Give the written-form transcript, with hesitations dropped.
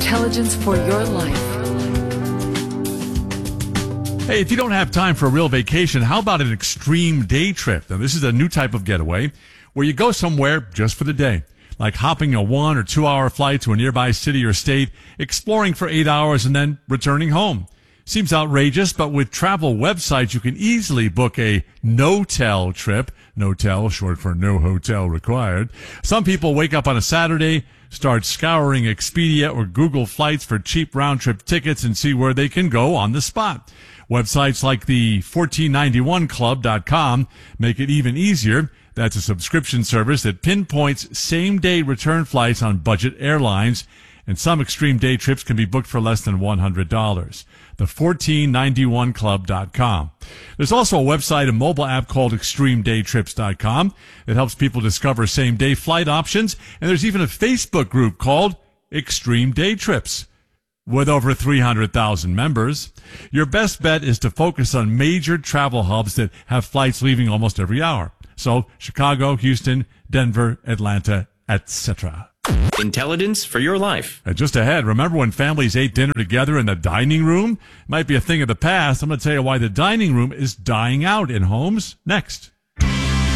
Intelligence for your life. Hey, if you don't have time for a real vacation, how about an extreme day trip? Now, this is a new type of getaway where you go somewhere just for the day, like hopping a 1 or 2 hour flight to a nearby city or state, exploring for 8 hours, and then returning home. Seems outrageous, but with travel websites, you can easily book a no-tel trip. No-tel, short for no hotel required. Some people wake up on a Saturday, start scouring Expedia or Google Flights for cheap round-trip tickets and see where they can go on the spot. Websites like the 1491club.com make it even easier. That's a subscription service that pinpoints same-day return flights on budget airlines, and some extreme day trips can be booked for less than $100. The 1491club.com. There's also a website and mobile app called extremedaytrips.com that helps people discover same-day flight options, and there's even a Facebook group called Extreme Day Trips with over 300,000 members. Your best bet is to focus on major travel hubs that have flights leaving almost every hour. So Chicago, Houston, Denver, Atlanta, etc. Intelligence for your life. And just ahead, remember when families ate dinner together in the dining room? Might be a thing of the past. I'm going to tell you why the dining room is dying out in homes next.